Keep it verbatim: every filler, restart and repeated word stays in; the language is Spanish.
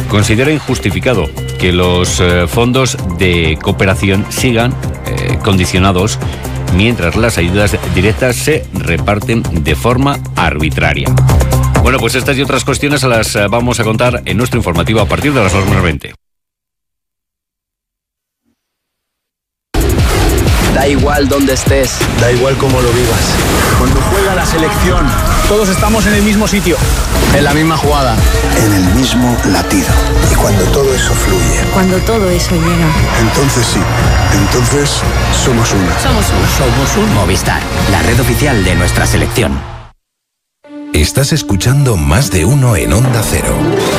considera injustificado que los eh, fondos de cooperación sigan eh, condicionados mientras las ayudas directas se reparten de forma arbitraria. Bueno, pues estas y otras cuestiones las eh, vamos a contar en nuestro informativo a partir de las dos menos veinte. Da igual dónde estés, da igual cómo lo vivas. Cuando juega la selección, todos estamos en el mismo sitio, en la misma jugada, en el mismo latido. Y cuando todo eso fluye, cuando todo eso llega, entonces sí, entonces somos una. Somos uno. Somos un Movistar, la red oficial de nuestra selección. Estás escuchando Más de Uno en Onda Cero.